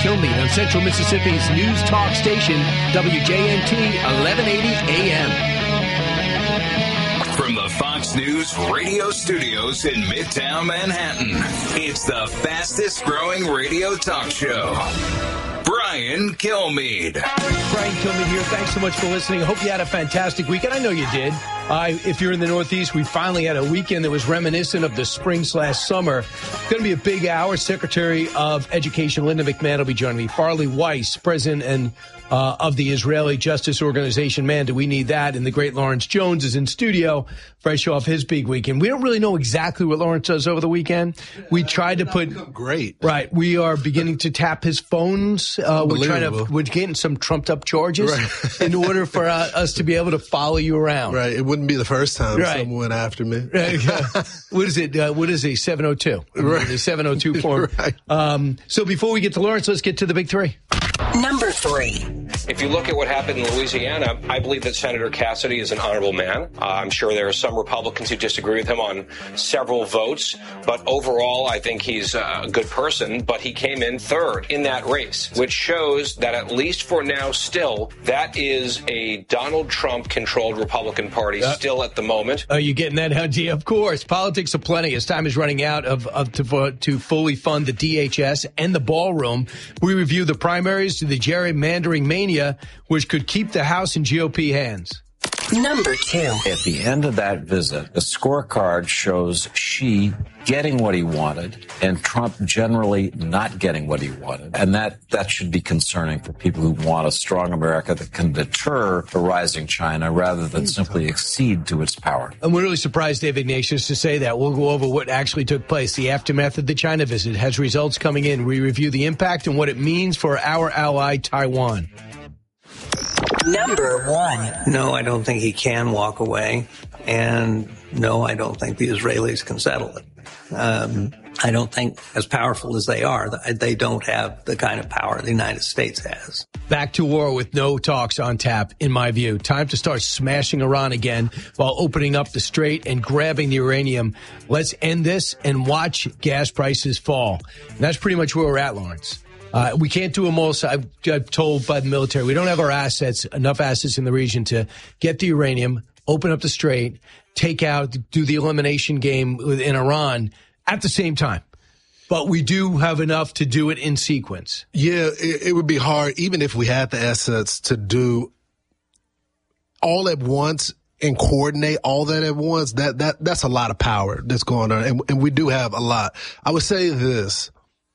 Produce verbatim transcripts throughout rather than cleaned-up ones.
Kilmeade on Central Mississippi's news talk station, W J N T eleven eighty A M. From the Fox News radio studios in Midtown Manhattan, it's the fastest growing radio talk show. Brian Kilmeade. Brian Kilmeade here. Thanks so much for listening. I hope you had a fantastic weekend. I know you did. Uh, if you're in the Northeast, we finally had a weekend that was reminiscent of the spring slash summer. It's going to be a big hour. Secretary of Education Linda McMahon will be joining me. Farley Weiss, president and uh, of the Israeli Justice Organization. Man, do we need that. And the great Lawrence Jones is in studio, fresh off his big weekend. We don't really know exactly what Lawrence does over the weekend. We tried to put... Great. Right. We are beginning to tap his phones. Uh, we're trying to... We're getting some trumped-up charges right. in order for uh, us to be able to follow you around. Right. It wouldn't be the first time right. someone went after me. Right. What is it? Uh, what is a seven oh two? Right. The seven oh two form. Right. Um, so before we get to Lawrence, let's get to the big three. Number three. If you look at what happened in Louisiana, I believe that Senator Cassidy is an honorable man. Uh, I'm sure there are some Republicans who disagree with him on several votes, but overall, I think he's a good person. But he came in third in that race, which shows that at least for now still, that is a Donald Trump-controlled Republican Party uh, still at the moment. Are you getting that, Hunty? Of course. Politics are plenty. As time is running out of, of to, to fully fund the D H S and the ballroom, we review the primaries to the gerrymandering mania, which could keep the House in G O P hands. Number two. At the end of that visit, the scorecard shows Xi getting what he wanted and Trump generally not getting what he wanted. And that, that should be concerning for people who want a strong America that can deter the rising China rather than simply accede to its power. I'm really surprised, David Ignatius, to say that. We'll go over what actually took place. The aftermath of the China visit has results coming in. We review the impact and what it means for our ally, Taiwan. Number one. No, I don't think he can walk away. And no, I don't think the Israelis can settle it. Um, I don't think, as powerful as they are, they don't have the kind of power the United States has. Back to war with no talks on tap, in my view. Time to start smashing Iran again while opening up the strait and grabbing the uranium. Let's end this and watch gas prices fall. And that's pretty much where we're at, Lawrence. Uh, we can't do them all. So I've, I've told by the military, we don't have our assets, enough assets in the region to get the uranium, open up the strait, take out, do the elimination game in Iran at the same time. But we do have enough to do it in sequence. Yeah, it, it would be hard, even if we had the assets, to do all at once and coordinate all that at once. That that that's a lot of power that's going on, and, and we do have a lot. I would say this.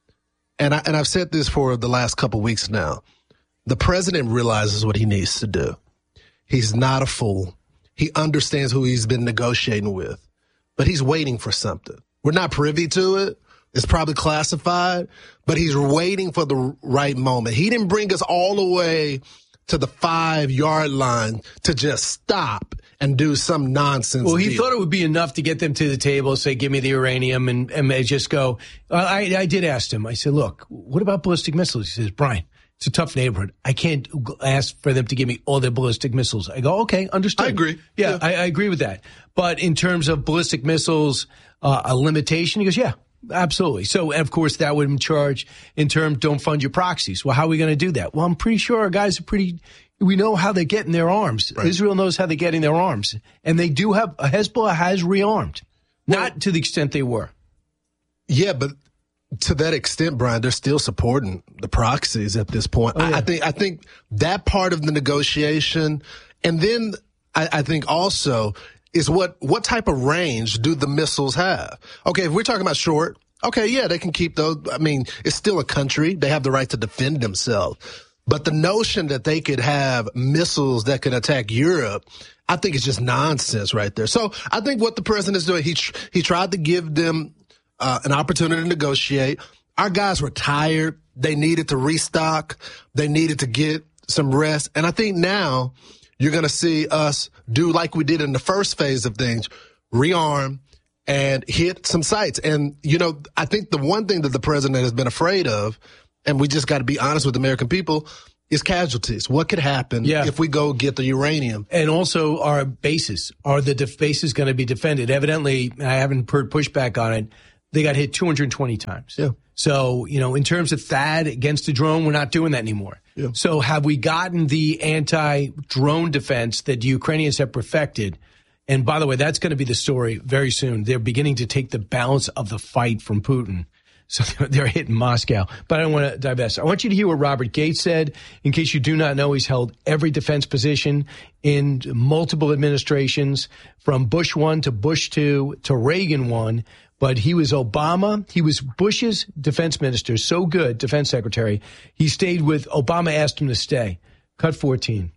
And I, and I've said this for the last couple of weeks now. The president realizes what he needs to do. He's not a fool. He understands who he's been negotiating with, but he's waiting for something. We're not privy to it. It's probably classified, but he's waiting for the right moment. He didn't bring us all the way to the five yard line to just stop and do some nonsense. Well, he deal. thought it would be enough to get them to the table, say, give me the uranium, and, and they just go. I, I did ask him. I said, look, what about ballistic missiles? He says, Brian, it's a tough neighborhood. I can't ask for them to give me all their ballistic missiles. I go, okay, understood. I agree. Yeah, yeah. I, I agree with that. But in terms of ballistic missiles, uh, a limitation, he goes, yeah. Absolutely. So, of course, that would charge in terms, don't fund your proxies. Well, how are we going to do that? Well, I'm pretty sure our guys are pretty, we know how they're getting their arms. Right. Israel knows how they're getting their arms. And they do have, Hezbollah has rearmed. Well, not to the extent they were. Yeah, but to that extent, Brian, they're still supporting the proxies at this point. Oh, yeah. I, I think, I think that part of the negotiation, and then I, I think also, is what, what type of range do the missiles have? Okay, if we're talking about short, okay, yeah, they can keep those. I mean, it's still a country. They have the right to defend themselves. But the notion that they could have missiles that could attack Europe, I think it's just nonsense right there. So I think what the president is doing, he, he tried to give them uh, an opportunity to negotiate. Our guys were tired. They needed to restock. They needed to get some rest. And I think now you're going to see us do like we did in the first phase of things, rearm and hit some sites. And, you know, I think the one thing that the president has been afraid of, and we just got to be honest with the American people, is casualties. What could happen yeah. if we go get the uranium? And also our bases. Are the def- bases going to be defended? Evidently, I haven't heard pushback on it. They got hit two hundred twenty times. Yeah. So, you know, in terms of THAAD against the drone, we're not doing that anymore. Yeah. So have we gotten the anti-drone defense that the Ukrainians have perfected? And by the way, that's going to be the story very soon. They're beginning to take the balance of the fight from Putin. So they're hitting Moscow. But I don't want to divest. I want you to hear what Robert Gates said. In case you do not know, he's held every defense position in multiple administrations, from Bush one to Bush two to Reagan one. But he was Obama. He was Bush's defense minister. So good, defense secretary. He stayed with Obama, asked him to stay. Cut fourteen.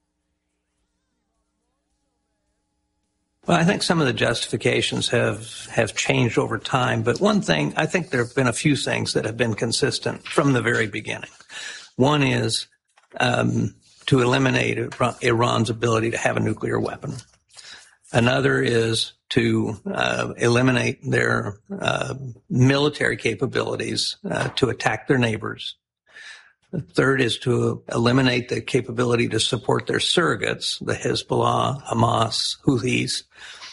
Well, I think some of the justifications have, have changed over time. But one thing, I think there have been a few things that have been consistent from the very beginning. One is um, to eliminate Iran's ability to have a nuclear weapon. Another is to uh, eliminate their uh, military capabilities uh, to attack their neighbors. The third is to eliminate the capability to support their surrogates, the Hezbollah, Hamas, Houthis,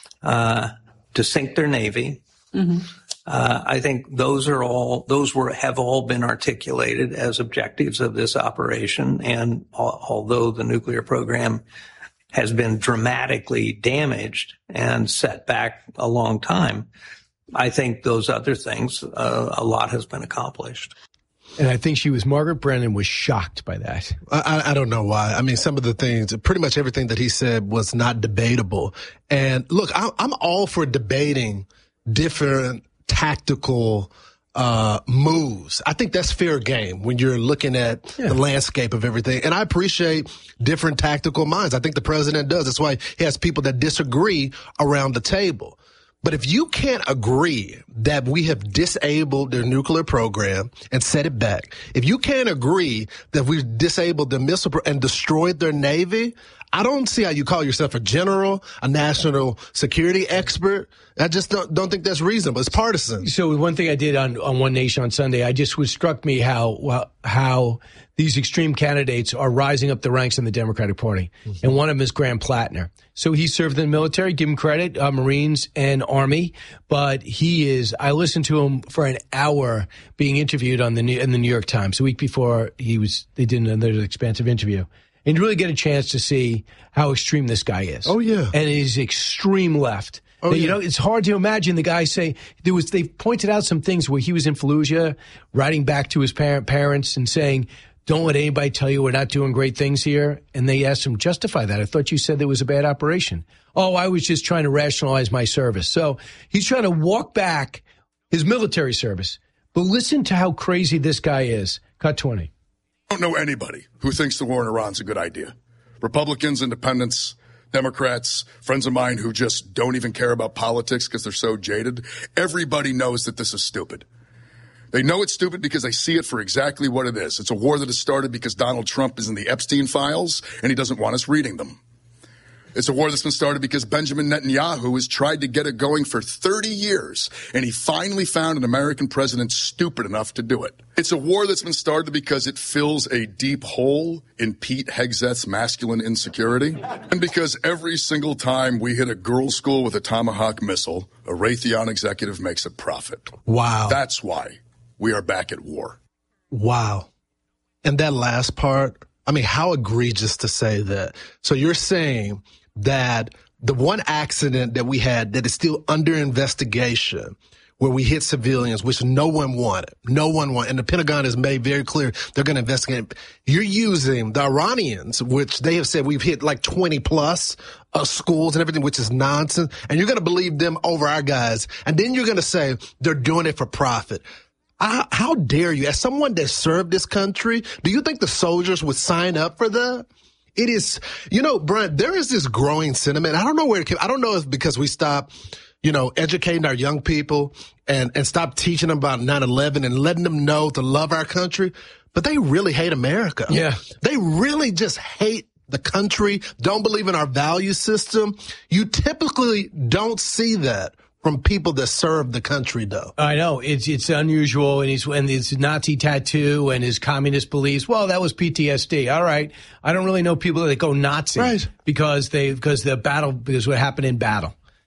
uh, to sink their navy. Mm-hmm. Uh, I think those are all, those were, have all been articulated as objectives of this operation. And al- although the nuclear program has been dramatically damaged and set back a long time, I think those other things, uh, a lot has been accomplished. And I think she was, Margaret Brennan was shocked by that. I, I don't know why. I mean, some of the things, pretty much everything that he said was not debatable. And look, I, I'm all for debating different tactical uh moves. I think that's fair game when you're looking at yeah. the landscape of everything. And I appreciate different tactical minds. I think the president does. That's why he has people that disagree around the table. But if you can't agree that we have disabled their nuclear program and set it back, if you can't agree that we've disabled their missile pro- and destroyed their Navy, I don't see how you call yourself a general, a national security expert. I just don't, don't think that's reasonable. It's partisan. So one thing I did on, on One Nation on Sunday, I just was struck me how well, how these extreme candidates are rising up the ranks in the Democratic Party. Mm-hmm. And one of them is Graham Plattner. So he served in the military, give him credit, uh, Marines and Army. But he is, I listened to him for an hour being interviewed on the in the New York Times. A week before he was, they did another expansive interview. And you really get a chance to see how extreme this guy is. Oh, yeah. And he's extreme left. Oh, now, you yeah. know, it's hard to imagine the guy say, there was, they pointed out some things where he was in Fallujah, writing back to his parent, parents and saying, don't let anybody tell you we're not doing great things here. And they asked him, justify that. I thought you said there was a bad operation. Oh, I was just trying to rationalize my service. So he's trying to walk back his military service. But listen to how crazy this guy is. Cut twenty. I don't know anybody who thinks the war in Iran's a good idea. Republicans, independents, Democrats, friends of mine who just don't even care about politics because they're so jaded. Everybody knows that this is stupid. They know it's stupid because they see it for exactly what it is. It's a war that has started because Donald Trump is in the Epstein files and he doesn't want us reading them. It's a war that's been started because Benjamin Netanyahu has tried to get it going for thirty years, and he finally found an American president stupid enough to do it. It's a war that's been started because it fills a deep hole in Pete Hegseth's masculine insecurity, and because every single time we hit a girls' school with a Tomahawk missile, a Raytheon executive makes a profit. Wow. That's why we are back at war. Wow. And that last part, I mean, how egregious to say that. So you're saying that the one accident that we had that is still under investigation, where we hit civilians, which no one wanted, no one wanted, and the Pentagon has made very clear they're going to investigate. You're using the Iranians, which they have said we've hit like twenty plus uh, schools and everything, which is nonsense, and you're going to believe them over our guys, and then you're going to say they're doing it for profit. I, how dare you? As someone that served this country, do you think the soldiers would sign up for that? It is, you know, Brent, there is this growing sentiment. I don't know where it came. I don't know if because we stopped, you know, educating our young people and, and stopped teaching them about nine eleven and letting them know to love our country, but they really hate America. Yeah. They really just hate the country, don't believe in our value system. You typically don't see that from people that serve the country, though. I know it's it's unusual, and he's and his Nazi tattoo and his communist beliefs. Well, that was P T S D. All right, I don't really know people that go Nazi right. because they because the battle because what happened in battle.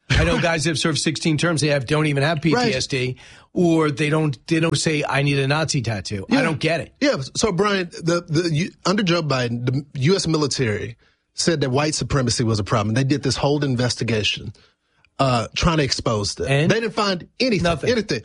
I know guys that have served sixteen terms, they have don't even have P T S D, right. or they don't they don't say, I need a Nazi tattoo. Yeah. I don't get it. Yeah, so Brian, the, the under Joe Biden, the U S military said that white supremacy was a problem. They did this whole investigation uh, trying to expose that. And? They didn't find anything. Nothing. Anything.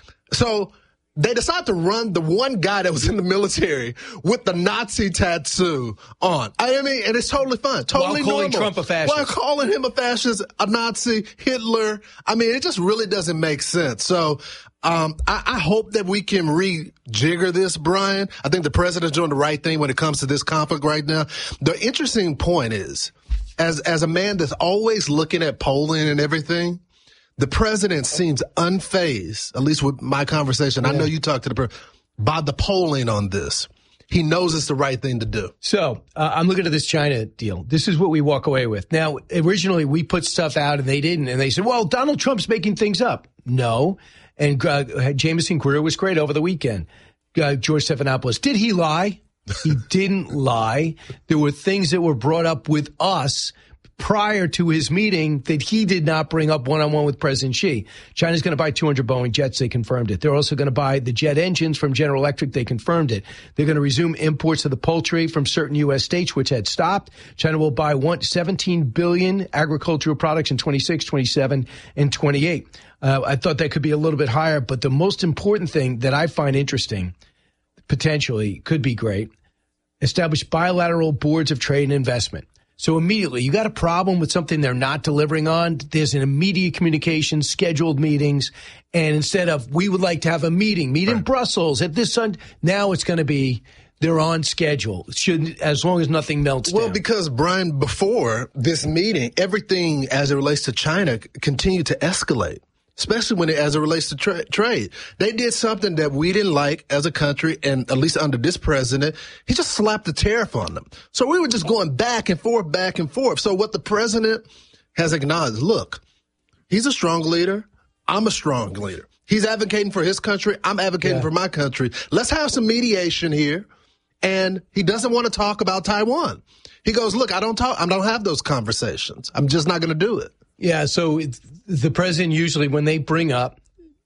So they decided to run the one guy that was in the military with the Nazi tattoo on. I mean, and it's totally fine. Totally While calling normal. Trump a fascist. While calling him a fascist, a Nazi, Hitler. I mean, it just really doesn't make sense. So um, I, I hope that we can rejigger this, Brian. I think the president's doing the right thing when it comes to this conflict right now. The interesting point is, as as a man that's always looking at polling and everything, the president seems unfazed, at least with my conversation. Yeah. I know you talked to the president, by the polling on this. He knows it's the right thing to do. So uh, I'm looking at this China deal. This is what we walk away with. Now, originally we put stuff out and they didn't. And they said, well, Donald Trump's making things up. No. And uh, Jameson Greer was great over the weekend. Uh, George Stephanopoulos. Did he lie? He didn't lie. There were things that were brought up with us prior to his meeting that he did not bring up one-on-one with President Xi. China's going to buy two hundred Boeing jets. They confirmed it. They're also going to buy the jet engines from General Electric. They confirmed it. They're going to resume imports of the poultry from certain U S states, which had stopped. China will buy one, seventeen billion agricultural products in twenty-six, twenty-seven, and twenty-eight. Uh, I thought that could be a little bit higher, but the most important thing that I find interesting, potentially could be great, establish bilateral boards of trade and investment. So immediately, you got a problem with something they're not delivering on, there's an immediate communication, scheduled meetings, and instead of, we would like to have a meeting, meet right. in Brussels at this Sunday, now it's going to be, they're on schedule. Should, as long as nothing melts well, down. Well, because, Brian, before this meeting, everything as it relates to China continued to escalate. Especially when it, as it relates to tra- trade. They did something that we didn't like as a country, and at least under this president, he just slapped the tariff on them. So we were just going back and forth, back and forth. So what the president has acknowledged, look, he's a strong leader. I'm a strong leader. He's advocating for his country. I'm advocating yeah. for my country. Let's have some mediation here. And he doesn't want to talk about Taiwan. He goes, look, I don't talk, I don't have those conversations. I'm just not going to do it. Yeah, so it's, the president usually, when they bring up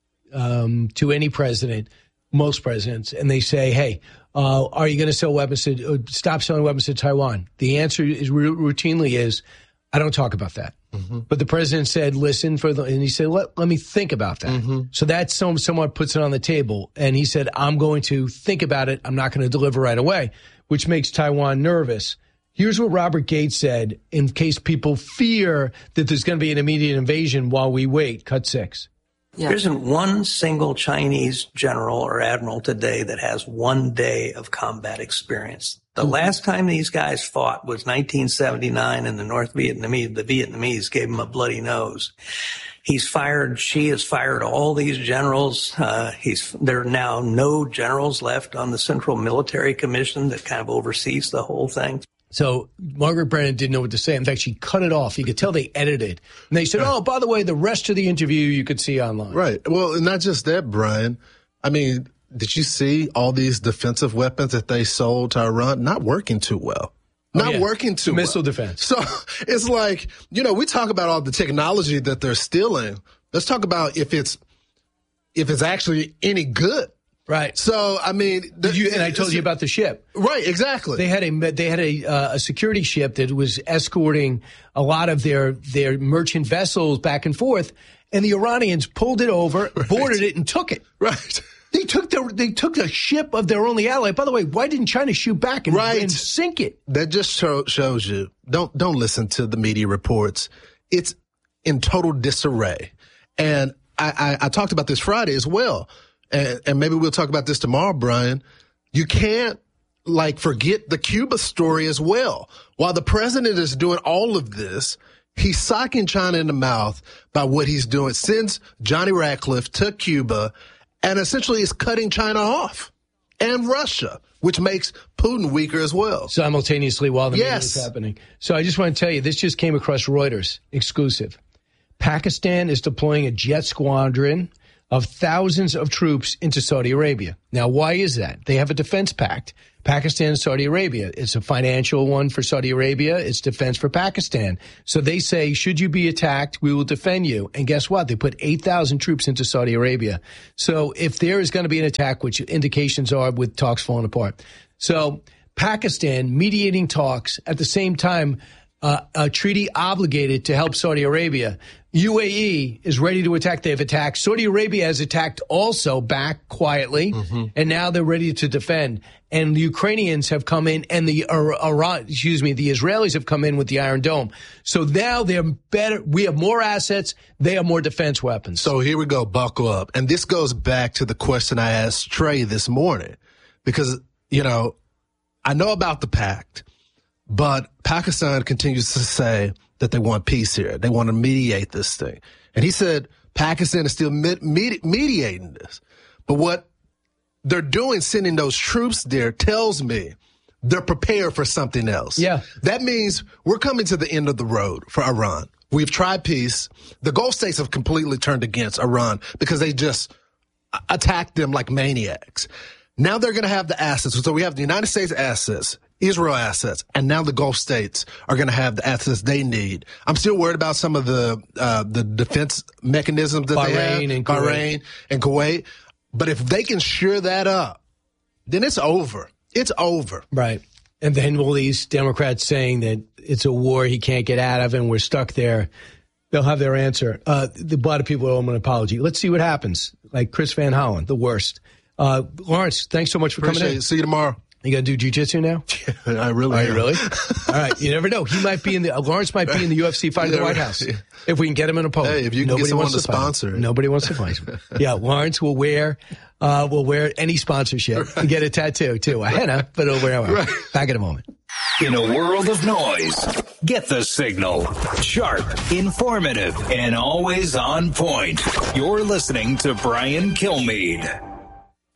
um, to any president, most presidents, and they say, hey, uh, are you going to sell weapons to, uh, stop selling weapons to Taiwan? The answer is r- routinely is, I don't talk about that. Mm-hmm. But the president said, listen, for the, and he said, let, let me think about that. Mm-hmm. So that some, someone puts it on the table. And he said, I'm going to think about it. I'm not going to deliver right away, which makes Taiwan nervous. Here's what Robert Gates said in case people fear that there's going to be an immediate invasion while we wait. Cut six. Yeah. There isn't one single Chinese general or admiral today that has one day of combat experience. The mm-hmm. last time these guys fought was nineteen seventy-nine, and the North Vietnamese, the Vietnamese gave him a bloody nose. He's fired, Xi has fired all these generals. Uh, he's, there are now no generals left on the Central Military Commission that kind of oversees the whole thing. So Margaret Brennan didn't know what to say. In fact, she cut it off. You could tell they edited. And they said, oh, by the way, the rest of the interview you could see online. Right. Well, and not just that, Brian. I mean, did you see all these defensive weapons that they sold to Iran? Not working too well. Not oh, yeah. working too Missile well. defense. So it's like, you know, we talk about all the technology that they're stealing. Let's talk about if it's if it's actually any good. Right. So, I mean, the, you, and I told you about the ship. Right, exactly. They had a they had a, uh, a security ship that was escorting a lot of their their merchant vessels back and forth, and the Iranians pulled it over, right. boarded it, and took it. Right. They took the they took the ship of their only ally. By the way, why didn't China shoot back and, right. and sink it? That just show, shows you. Don't don't listen to the media reports. It's in total disarray, and I, I, I talked about this Friday as well. And, and maybe we'll talk about this tomorrow, Brian. You can't, like, forget the Cuba story as well. While the president is doing all of this, he's socking China in the mouth by what he's doing. Sends Johnny Ratcliffe to Cuba and essentially is cutting China off. And Russia, which makes Putin weaker as well. Simultaneously while the yes. meeting is happening. So I just want to tell you, this just came across Reuters, exclusive. Pakistan is deploying a jet squadron of thousands of troops into Saudi Arabia. Now, why is that? They have a defense pact. Pakistan and Saudi Arabia. It's a financial one for Saudi Arabia. It's defense for Pakistan. So they say, should you be attacked, we will defend you. And guess what? They put eight thousand troops into Saudi Arabia. So if there is going to be an attack, which indications are with talks falling apart. So Pakistan mediating talks at the same time, uh, a treaty obligated to help Saudi Arabia. U A E is ready to attack. They've attacked. Saudi Arabia has attacked also back quietly, mm-hmm. and now they're ready to defend. And the Ukrainians have come in, and the Iran, excuse me, the Israelis have come in with the Iron Dome. So now they're better. We have more assets. They have more defense weapons. So here we go. Buckle up. And this goes back to the question I asked Trey this morning, because, you know, I know about the pact, but Pakistan continues to say that they want peace here. They want to mediate this thing. And he said Pakistan is still med- med- mediating this. But what they're doing, sending those troops there, tells me they're prepared for something else. Yeah. That means we're coming to the end of the road for Iran. We've tried peace. The Gulf states have completely turned against Iran because they just attacked them like maniacs. Now they're going to have the assets. So we have the United States assets, Israel assets, and now the Gulf states are going to have the assets they need. I'm still worried about some of the uh, the defense mechanisms that Bahrain they have, and Bahrain Kuwait. and Kuwait. But if they can shore that up, then it's over. It's over. Right. And then all these Democrats saying that it's a war he can't get out of and we're stuck there. They'll have their answer. Uh, the, a lot of people owe him an apology. Let's see what happens. Like Chris Van Hollen, the worst. Uh, Lawrence, thanks so much for Appreciate coming in. It. See you tomorrow. You got to do jiu-jitsu now? I really Are am. you really? All right. You never know. He might be in the, uh, Lawrence might be in the U F C fight at the White House. If we can get him an opponent. Hey, if you can Nobody get someone wants to to sponsor it. Nobody wants to fight him. Yeah, Lawrence will wear, uh, will wear any sponsorship and get a tattoo too. A henna, but he'll wear one. Right. Back in a moment. In a world of noise, get the signal. Sharp, informative, and always on point. You're listening to Brian Kilmeade.